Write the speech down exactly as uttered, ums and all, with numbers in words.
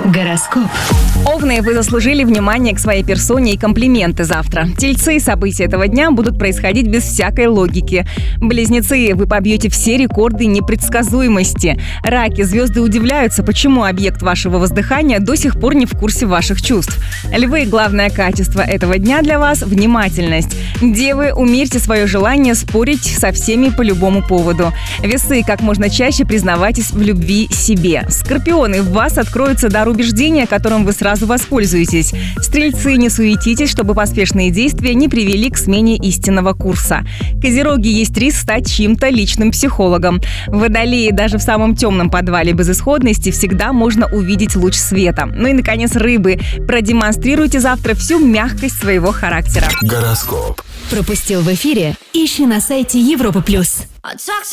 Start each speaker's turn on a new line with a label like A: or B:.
A: Гороскоп.
B: Овны, вы заслужили внимание к своей персоне и комплименты завтра. Тельцы, события этого дня будут происходить без всякой логики. Близнецы, вы побьете все рекорды непредсказуемости. Раки, звезды удивляются, почему объект вашего воздыхания до сих пор не в курсе ваших чувств. Львы, главное качество этого дня для вас – внимательность. Девы, умерьте свое желание спорить со всеми по любому поводу. Весы, как можно чаще признавайтесь в любви себе. Скорпионы, в вас откроется дар убеждения, которым вы сразу воспользуетесь. Стрельцы, не суетитесь, чтобы поспешные действия не привели к смене истинного курса. Козероги, есть риск стать чьим-то личным психологом. Водолеи, даже в самом темном подвале безысходности всегда можно увидеть луч света. Ну и, наконец, рыбы, продемонстрируйте завтра всю мягкость своего характера.
C: Гороскоп.
A: Пропустил в эфире? Ищи на сайте Европа плюс.